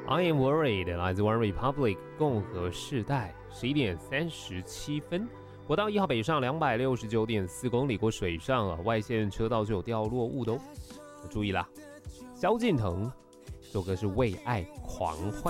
I am worried 来自 One Republic 共和世代11:37，国道1号北上269.4公里过水上外线车道就有掉落物的注意啦。萧敬腾这首歌是为爱狂欢。